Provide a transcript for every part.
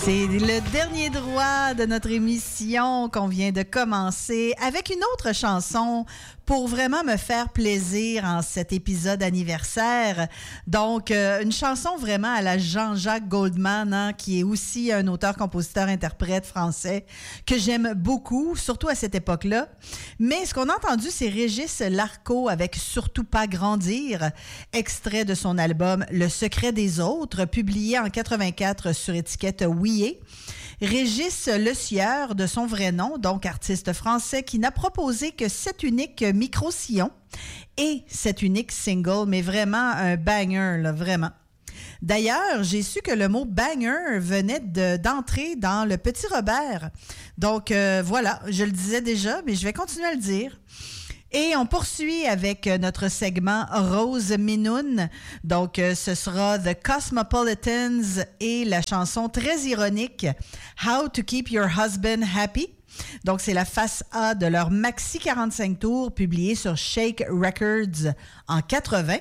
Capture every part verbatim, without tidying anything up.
C'est le dernier droit de notre émission qu'on vient de commencer avec une autre chanson pour vraiment me faire plaisir en cet épisode anniversaire. Donc, euh, une chanson vraiment à la Jean-Jacques Goldman, hein, qui est aussi un auteur-compositeur-interprète français que j'aime beaucoup, surtout à cette époque-là. Mais ce qu'on a entendu, c'est Régis Larco avec « Surtout pas grandir », extrait de son album « Le secret des autres », publié en quatre-vingt-quatre sur étiquette Ouillet. Régis Le Sieur, de son vrai nom, donc artiste français, qui n'a proposé que cet unique micro-sillon et cet unique single, mais vraiment un banger, là, vraiment. D'ailleurs, j'ai su que le mot « banger » venait de, d'entrer dans le Petit Robert. Donc euh, voilà, je le disais déjà, mais je vais continuer à le dire. Et on poursuit avec notre segment Rose Minoune. Donc, ce sera The Cosmopolitans et la chanson très ironique How to Keep Your Husband Happy. Donc, c'est la face A de leur maxi quarante-cinq tours publié sur Shake Records en quatre-vingts.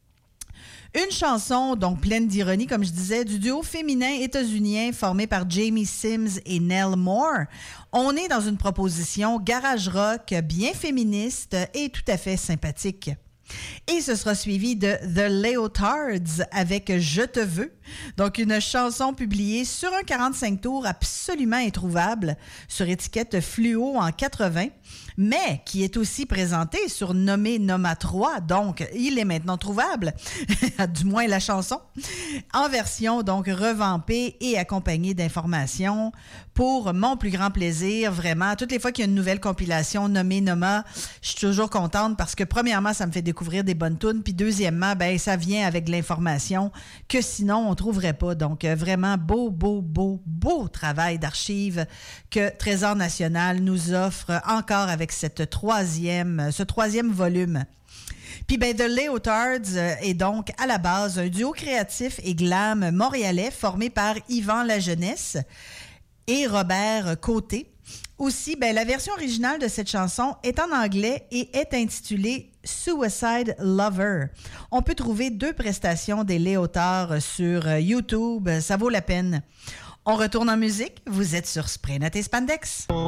Une chanson, donc pleine d'ironie, comme je disais, du duo féminin états-unien formé par Jamie Sims et Nell Moore. On est dans une proposition garage rock bien féministe et tout à fait sympathique. Et ce sera suivi de The Leotards avec « Je te veux ». Donc, une chanson publiée sur un quarante-cinq tours absolument introuvable sur étiquette Fluo en quatre-vingts, mais qui est aussi présenté sur Nommé Noma trois. Donc, il est maintenant trouvable, du moins la chanson, en version donc revampée et accompagnée d'informations pour mon plus grand plaisir. Vraiment, toutes les fois qu'il y a une nouvelle compilation Nommé Noma, je suis toujours contente parce que premièrement, ça me fait découvrir des bonnes tunes, puis deuxièmement, ben ça vient avec de l'information que sinon on trouverait pas. Donc, euh, vraiment beau, beau, beau, beau travail d'archives que Trésor National nous offre encore avec cette troisième, ce troisième volume. Puis ben, The Leotards est donc à la base un duo créatif et glam montréalais formé par Yvan Lajeunesse et Robert Côté. Aussi, ben, la version originale de cette chanson est en anglais et est intitulée Suicide Lover. On peut trouver deux prestations des Léotards sur YouTube, ça vaut la peine. On retourne en musique, vous êtes sur Spray Net et Spandex.